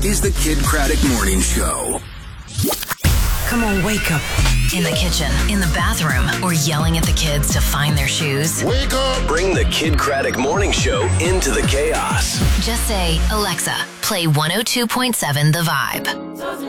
is the Kid Craddock Morning Show. Come on, wake up. In the kitchen, in the bathroom, or yelling at the kids to find their shoes. Wake up! Bring the Kid Craddock Morning Show into the chaos. Just say, Alexa, play 102.7 The Vibe.